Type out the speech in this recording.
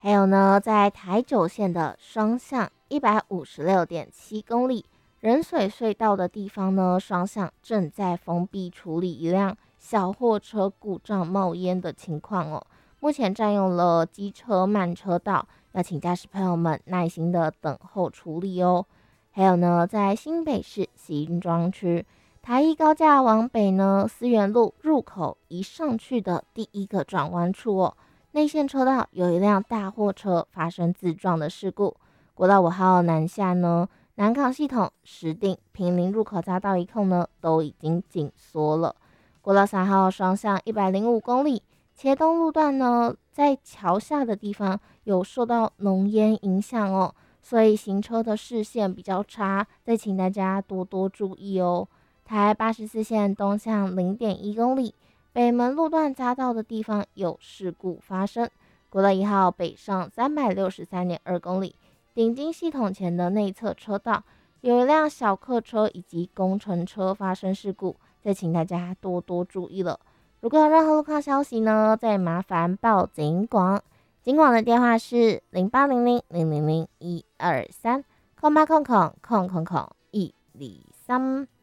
还有呢，在台九线的双向156.7公里仁水隧道的地方呢，双向正在封闭处理一辆小货车故障冒烟的情况哦。目前占用了机车慢车道，要请驾驶朋友们耐心的等候处理哦。还有呢，在新北市新庄区台一高架往北呢，思源路入口一上去的第一个转弯处哦，内线车道有一辆大货车发生自撞的事故。国道5号南下呢，南港系统、石碇、平林入口匝道一控呢，都已经紧缩了。国道3号双向105公里，茄东路段呢，在桥下的地方有受到浓烟影响哦，所以行车的视线比较差，再请大家多多注意哦。台84线东向0.1公里，北门路段匝道的地方有事故发生。国道1号北上363.2公里，顶金系统前的内侧车道有一辆小客车以及工程车发生事故，再请大家多多注意了。如果有任何路况消息呢，再麻烦报警广。警广的电话是0800000123，0800000123。